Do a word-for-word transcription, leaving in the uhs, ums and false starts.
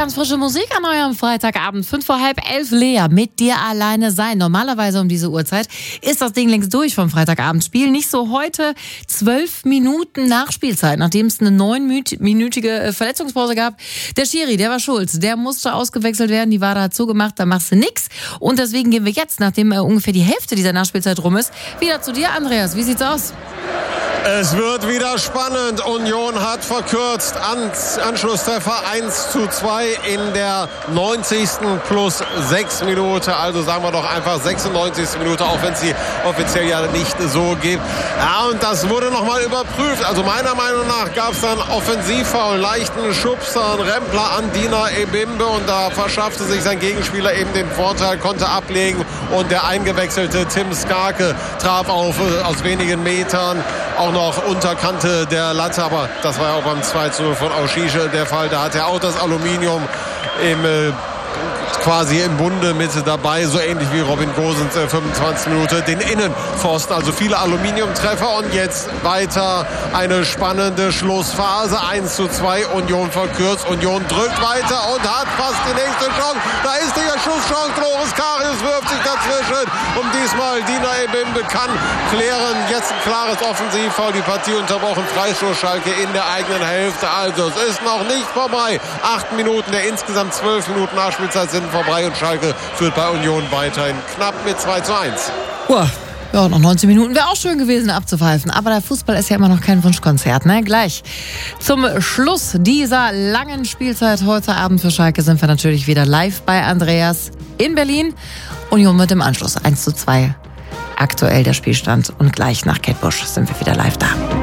Ganz frische Musik an eurem Freitagabend. Fünf vor halb elf, Lea, mit dir alleine sein. Normalerweise um diese Uhrzeit ist das Ding längst durch vom Freitagabendspiel. Nicht so heute, zwölf Minuten Nachspielzeit, nachdem es eine neunminütige Verletzungspause gab. Der Schiri, der war schuld, der musste ausgewechselt werden, die Wade hat zugemacht, da machst du nix. Und deswegen gehen wir jetzt, nachdem äh, ungefähr die Hälfte dieser Nachspielzeit rum ist, wieder zu dir, Andreas. Wie sieht's aus? Es wird wieder spannend. Union hat verkürzt. An Anschlusstreffer eins zu zwei in der neunzigsten plus sechs Minute. Also sagen wir doch einfach sechsundneunzigste Minute, auch wenn es sie offiziell ja nicht so gibt. Ja, und das wurde nochmal überprüft. Also meiner Meinung nach gab es dann Offensivfoul, leichten Schubser, einen Rempler an Dina Ebimbe. Und da verschaffte sich sein Gegenspieler eben den Vorteil, konnte ablegen. Und der eingewechselte Tim Skarke traf auf, aus wenigen Metern auch noch Unterkante der Latte, aber das war ja auch beim zwei zu null von Auschiche der Fall. Da hat er auch das Aluminium im äh, quasi im Bunde mit dabei, so ähnlich wie Robin Gosens äh, fünfundzwanzigste Minute, den Innenpfosten, also viele Aluminiumtreffer und jetzt weiter eine spannende Schlussphase, eins zu zwei, Union verkürzt, Union drückt weiter und hat fast die nächste Chance, da ist die Schusschance, Loris Karius wirft sich dazwischen und diesmal Dina Ebimbe kann klären, jetzt ein klares Offensivfoul, die Partie unterbrochen, Freistoß Schalke in der eigenen Hälfte, also es ist noch nicht vorbei, acht Minuten der insgesamt zwölf Minuten Nachspielzeit sind vorbei und Schalke führt bei Union weiterhin knapp mit zwei zu eins. Uah. Ja, noch neunzehn Minuten wäre auch schön gewesen abzupfeifen. Aber der Fußball ist ja immer noch kein Wunschkonzert, ne? Gleich zum Schluss dieser langen Spielzeit heute Abend für Schalke sind wir natürlich wieder live bei Andreas in Berlin. Union mit dem Anschluss eins zu zwei. Aktuell der Spielstand und gleich nach Kettbusch sind wir wieder live da.